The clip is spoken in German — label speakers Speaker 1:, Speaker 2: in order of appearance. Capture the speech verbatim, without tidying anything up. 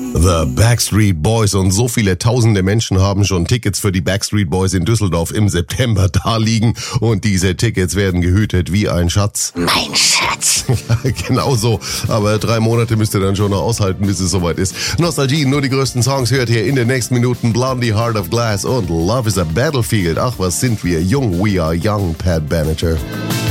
Speaker 1: The Backstreet Boys und so viele tausende Menschen haben schon Tickets für die Backstreet Boys in Düsseldorf im September da liegen und diese Tickets werden gehütet wie ein Schatz.
Speaker 2: Mein Schatz.
Speaker 1: Ja, genau so, aber drei Monate müsst ihr dann schon noch aushalten, bis es soweit ist. Nostalgie, nur die größten Songs hört ihr in den nächsten Minuten. Blondie, Heart of Glass und Love is a Battlefield. Ach, was sind wir jung, we are young, Pat Benatar.